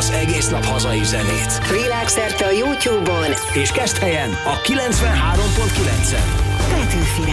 az egész nap hazai zenét. Világszerte a YouTube-on És kezd helyen a 93.9-en. Petőfi